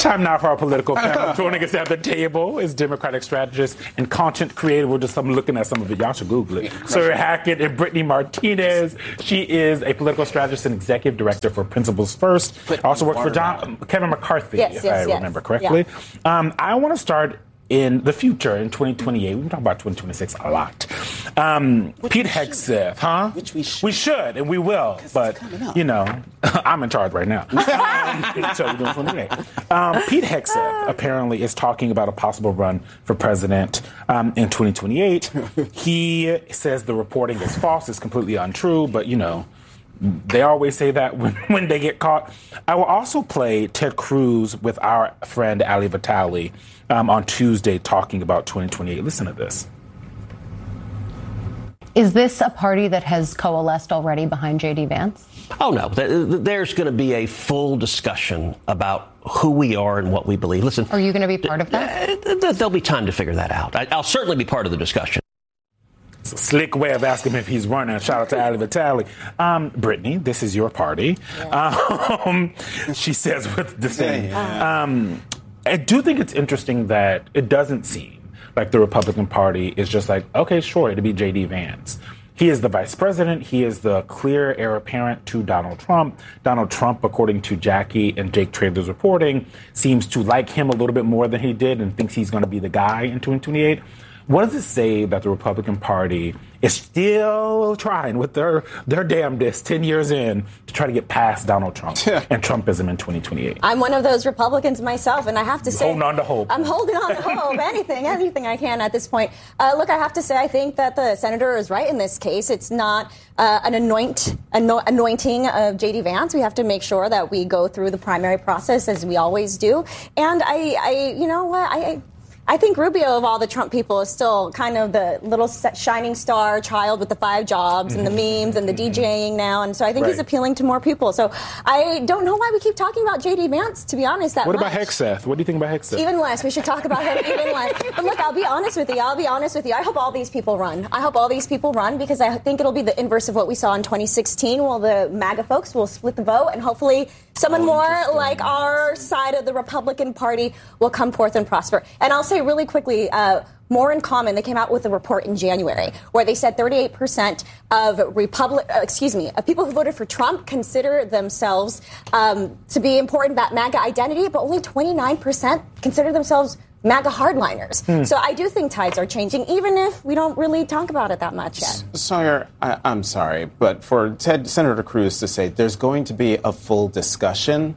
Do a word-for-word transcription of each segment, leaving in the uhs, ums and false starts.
Time now for our political panel. Joining us at the table is Democratic strategist and content creator. We're just I'm looking at some of it. Y'all should Google it. Sara Hackett and Brittany Martinez. She is a political strategist and executive director for Principles First. Also works for John Kevin McCarthy, yes, if yes, I yes. remember correctly. Yeah. Um, I want to start in the future, in twenty twenty-eight. We can talk about twenty twenty-six a lot. Um, Pete Hegseth, huh? Which we should. We should, and we will. But, you know, I'm in charge right now. um, so we're doing twenty twenty-eight. Um, Pete Hegseth apparently is talking about a possible run for president um, in twenty twenty-eight. He says the reporting is false, it's completely untrue, but, you know, they always say that when, when they get caught. I will also play Ted Cruz with our friend Ali Vitale um, on Tuesday talking about twenty twenty-eight. Listen to this. Is this a party that has coalesced already behind J D. Vance? Oh, no. There's going to be a full discussion about who we are and what we believe. Listen. Are you going to be part of that? There'll be time to figure that out. I'll certainly be part of the discussion. It's a slick way of asking him if he's running. Shout out to Ali Vitale. Um, Brittany, this is your party. Yeah. Um, she says with disdain. Yeah. Um, I do think it's interesting that it doesn't seem like the Republican Party is just like, okay, sure, it'll be J D. Vance. He is the vice president. He is the clear heir apparent to Donald Trump. Donald Trump, according to Jackie and Jake Trader's reporting, seems to like him a little bit more than he did and thinks he's going to be the guy in twenty twenty-eight. What does it say that the Republican Party is still trying with their, their damnedest ten years in to try to get past Donald Trump and Trumpism in twenty twenty-eight? I'm one of those Republicans myself, and I have to say... Holding on to hope. I'm holding on to hope. Anything, anything I can at this point. Uh, look, I have to say, I think that the senator is right in this case. It's not uh, an anoint, ano- anointing of J D. Vance. We have to make sure that we go through the primary process as we always do. And I, I you know what, I... I I think Rubio, of all the Trump people, is still kind of the little shining star child with the five jobs and the memes and the DJing now. And so I think right. he's appealing to more people. So I don't know why we keep talking about J D. Vance, to be honest, that What much. about Hegseth? What do you think about Hegseth? Even less. We should talk about him even less. But look, I'll be honest with you. I'll be honest with you. I hope all these people run. I hope all these people run because I think it'll be the inverse of what we saw in twenty sixteen. Well, the MAGA folks will split the vote and hopefully someone oh, more like our side of the Republican Party will come forth and prosper. And I'll say really quickly, uh, More in Common, they came out with a report in January where they said thirty-eight percent of Republic, uh, excuse me, of people who voted for Trump consider themselves um, to be important that MAGA identity, but only twenty-nine percent consider themselves MAGA hardliners. Hmm. So I do think tides are changing, even if we don't really talk about it that much yet. Sawyer, I, I'm sorry, but for Ted, Senator Cruz to say there's going to be a full discussion,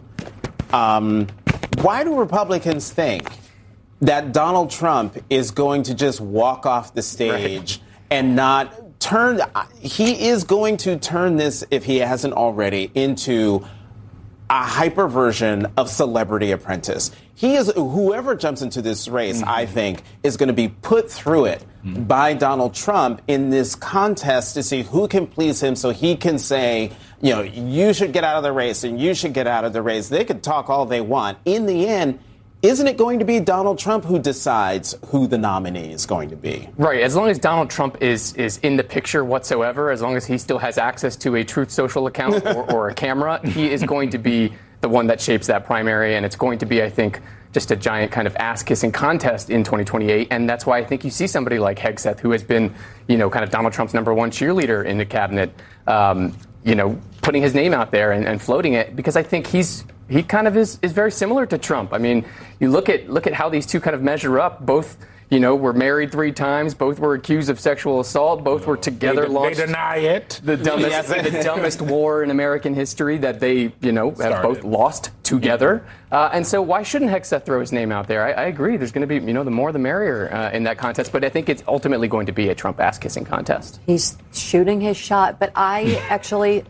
um, why do Republicans think that Donald Trump is going to just walk off the stage right. and not turn? He is going to turn this, if he hasn't already, into a hyper version of Celebrity Apprentice. He is, whoever jumps into this race, mm-hmm. I think, is going to be put through it mm-hmm. by Donald Trump in this contest to see who can please him so he can say, you know, you should get out of the race and you should get out of the race. They could talk all they want. In the end, isn't it going to be Donald Trump who decides who the nominee is going to be? Right. As long as Donald Trump is is in the picture whatsoever, as long as he still has access to a Truth Social account or, or a camera, he is going to be the one that shapes that primary. And it's going to be, I think, just a giant kind of ass-kissing contest in twenty twenty-eight. And that's why I think you see somebody like Hegseth, who has been, you know, kind of Donald Trump's number one cheerleader in the cabinet, um, you know, putting his name out there and, and floating it, because I think he's he kind of is, is very similar to Trump. I mean, you look at look at how these two kind of measure up. Both, you know, were married three times. Both were accused of sexual assault. Both were together. They, launched they deny it. The dumbest, the dumbest war in American history that they, you know, have Started. both lost together. Uh, and so why shouldn't Hegseth throw his name out there? I, I agree. There's going to be, you know, the more the merrier uh, in that contest. But I think it's ultimately going to be a Trump ass-kissing contest. He's shooting his shot. But I actually,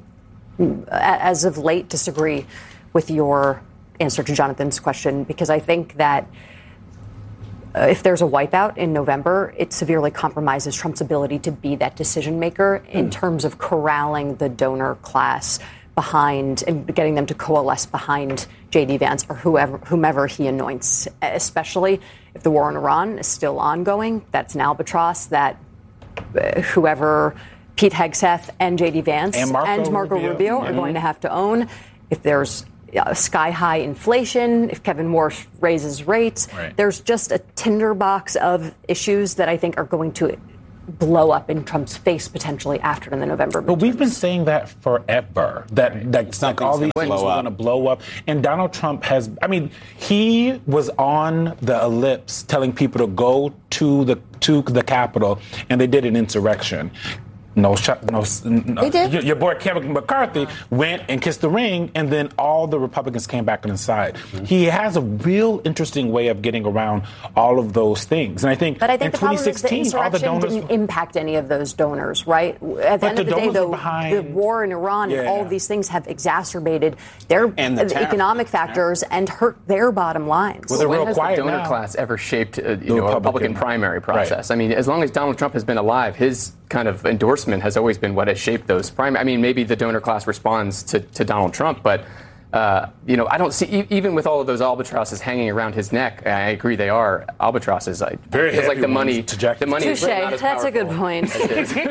as of late, disagree with your answer to Jonathan's question, because I think that uh, if there's a wipeout in November, it severely compromises Trump's ability to be that decision maker mm. in terms of corralling the donor class behind and getting them to coalesce behind J D. Vance or whoever, whomever he anoints, especially if the war in Iran is still ongoing. That's an albatross that uh, whoever Pete Hegseth and J D. Vance and Marco, and Marco Rubio, Rubio mm-hmm. are going to have to own. If there's uh, sky-high inflation, if Kevin Warsh raises rates. Right. There's just a tinderbox of issues that I think are going to blow up in Trump's face potentially after the November midterms. But we've been saying that forever, that, right. that like all these things are going to blow up. And Donald Trump has, I mean, he was on the ellipse telling people to go to the to the Capitol, and they did an insurrection. No, no, no. Your, your boy Kevin McCarthy went and kissed the ring, and then all the Republicans came back inside. Mm-hmm. He has a real interesting way of getting around all of those things, and I think. But I think in the problem twenty sixteen, is the insurrection all the donors didn't impact any of those donors, right? At the end the of the day, though, behind, the war in Iran yeah. and all of these things have exacerbated their and the economic factors yeah. and hurt their bottom lines. Well, they're when real has quiet the donor now. class ever shaped uh, you The know, Republican, a Republican primary process? Right. I mean, as long as Donald Trump has been alive, his kind of endorsement has always been what has shaped those primary. I mean, maybe the donor class responds to, to Donald Trump, but uh, you know, I don't see e- even with all of those albatrosses hanging around his neck. I agree, they are albatrosses. I, Very it's like the money. To Jack- the money. Touché. Is not as That's a good powerful point. as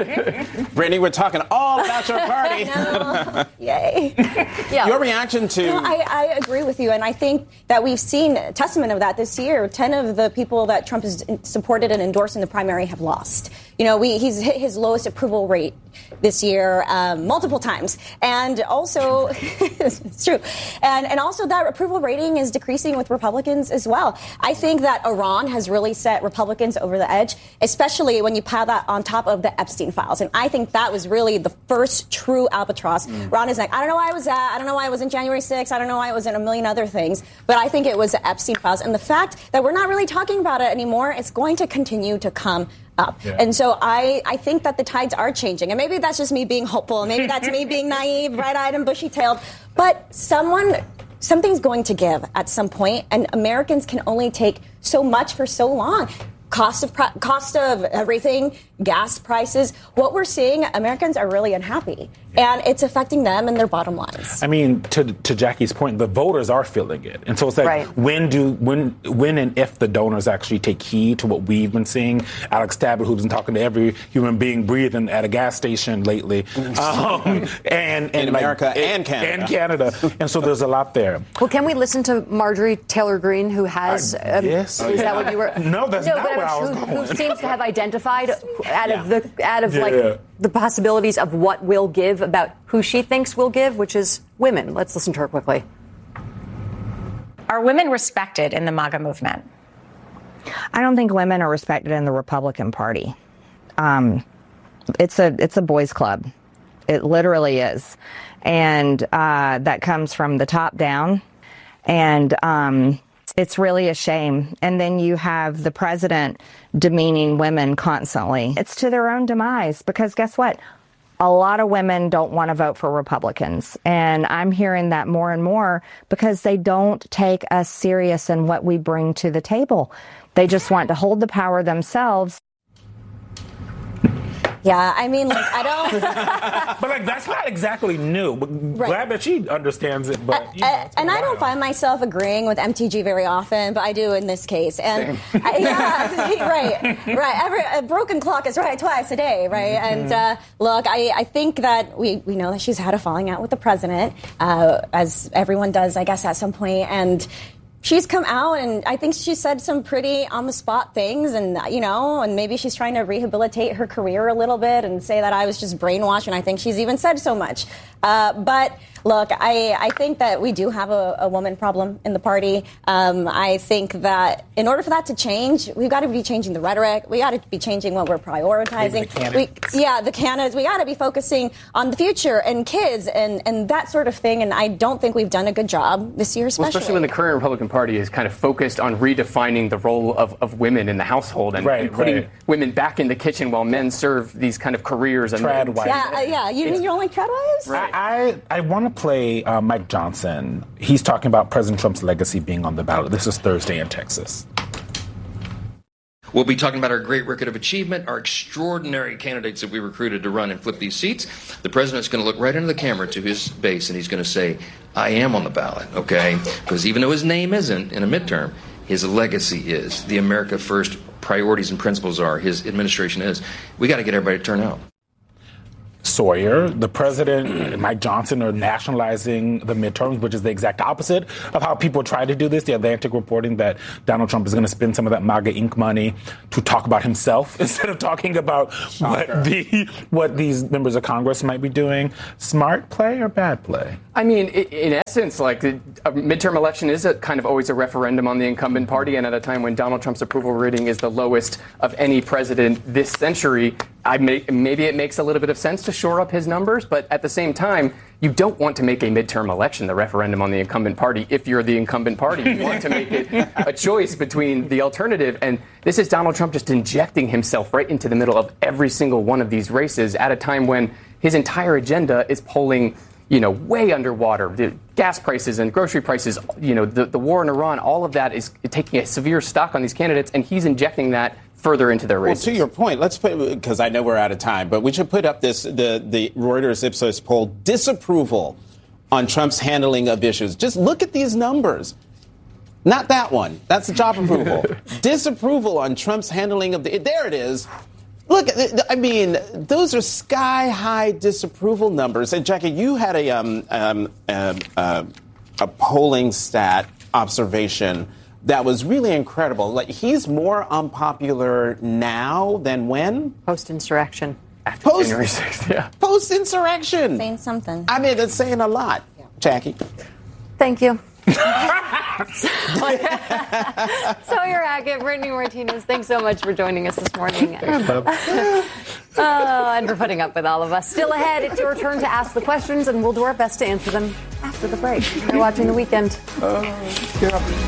it is. Brittany, we're talking all about your party. No. Yay. Yeah. Your reaction to... No, I, I agree with you, and I think that we've seen a testament of that this year. Ten of the people that Trump has supported and endorsed in the primary have lost. You know, we, he's hit his lowest approval rate this year um, multiple times, and also it's true, and and also that approval rating is decreasing with Republicans as well. I think that Iran has really set Republicans over the edge, especially when you pile that on top of the Epstein files, and I think that was really the first true albatross. Mm. Ron is like, I don't know why I was at, I don't know why I was in January sixth, I don't know why I was in a million other things, but I think it was the Epstein files, and the fact that we're not really talking about it anymore, it's going to continue to come up. Yeah. And so I, I think that the tides are changing. And maybe that's just me being hopeful. Maybe that's me being naive, bright-eyed and bushy-tailed. But someone, something's going to give at some point, and Americans can only take so much for so long. Cost of cost of everything, gas prices. What we're seeing, Americans are really unhappy, and it's affecting them and their bottom lines. I mean, to to Jackie's point, the voters are feeling it, and so it's like right. when do when when and if the donors actually take heed to what we've been seeing. Alex Tabbitt, who's been talking to every human being breathing at a gas station lately, um, and, and in America like, and Canada, and Canada, and so there's a lot there. Well, can we listen to Marjorie Taylor Greene, who has? I, um, yes. Is that what you were? No, that's no, not but where I was who, going. who seems to have identified out yeah. of the out of yeah. like the possibilities of what will give about who she thinks will give, which is women. Let's listen to her quickly. Are women respected in the MAGA movement? I don't think women are respected in the Republican Party. Um, it's a it's a boys' club. It literally is, and uh, that comes from the top down, and um, it's really a shame. And then you have the president demeaning women constantly. It's to their own demise, because guess what? A lot of women don't want to vote for Republicans. And I'm hearing that more and more because they don't take us serious in what we bring to the table. They just want to hold the power themselves. Yeah, I mean, like, I don't... But, like, that's not exactly new. But Right. glad that she understands it. But, you know, Uh, and I don't find myself agreeing with M T G very often, but I do in this case. And I, yeah, right, right. Every a broken clock is right twice a day, right? Mm-hmm. And uh, look, I, I think that we, we know that she's had a falling out with the president, uh, as everyone does, I guess, at some point. And she's come out, and I think she said some pretty on-the-spot things, and, you know, and maybe she's trying to rehabilitate her career a little bit and say that I was just brainwashed, and I think she's even said so much. Uh, but, look, I, I think that we do have a, a woman problem in the party. Um, I think that in order for that to change, we've got to be changing the rhetoric. We got to be changing what we're prioritizing. The we, yeah, the candidates. We got to be focusing on the future and kids and, and that sort of thing, and I don't think we've done a good job this year, especially. Well, especially when the current Republican Party is kind of focused on redefining the role of, of women in the household and, right, and putting right. women back in the kitchen while men serve these kind of careers. And Trad wives. Yeah, uh, yeah. You, you don't like trad wives? Right. I, I want to play uh, Mike Johnson. He's talking about President Trump's legacy being on the ballot. This is Thursday in Texas. We'll be talking about our great record of achievement, our extraordinary candidates that we recruited to run and flip these seats. The president's going to look right into the camera to his base, and he's going to say, I am on the ballot, okay? Because even though his name isn't in a midterm, his legacy is. The America First priorities and principles are. His administration is. We got to get everybody to turn out. Sawyer. The president and Mike Johnson are nationalizing the midterms, which is the exact opposite of how people try to do this. The Atlantic reporting that Donald Trump is going to spend some of that MAGA Incorporated money to talk about himself instead of talking about what the what these members of Congress might be doing. Smart play or bad play? I mean, in essence, like the a midterm election is a kind of always a referendum on the incumbent party, and at a time when Donald Trump's approval rating is the lowest of any president this century, I may, maybe it makes a little bit of sense to shore up his numbers, but at the same time, you don't want to make a midterm election the referendum on the incumbent party if you're the incumbent party. You want to make it a choice between the alternative, and this is Donald Trump just injecting himself right into the middle of every single one of these races at a time when his entire agenda is polling, you know, way underwater. The gas prices and grocery prices, you know, the, the war in Iran, all of that is taking a severe stock on these candidates, and he's injecting that further into their races. Well, to your point, let's put, because I know we're out of time, but we should put up this, the, the Reuters Ipsos poll, disapproval on Trump's handling of issues. Just look at these numbers. Not that one. That's the job approval. Disapproval on Trump's handling of the, there it is. Look, I mean, those are sky-high disapproval numbers. And Jackie, you had a um, um, uh, uh, a polling stat observation that was really incredible. Like, he's more unpopular now than when? Post-insurrection. After Post- January sixth, yeah. Post-insurrection. Saying something. I mean, that's saying a lot. Yeah. Jackie. Thank you. Sawyer Hackett, Brittany Martinez, thanks so much for joining us this morning. oh, and for putting up with all of us. Still ahead, it's your turn to ask the questions, and we'll do our best to answer them after the break. You're watching The Weekend. Oh,